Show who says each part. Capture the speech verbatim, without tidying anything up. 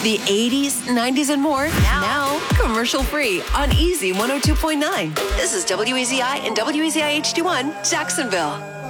Speaker 1: The eighties, nineties, and more. Now, now commercial free on Easy one oh two point nine. This is W E Z I and W E Z I H D one, Jacksonville.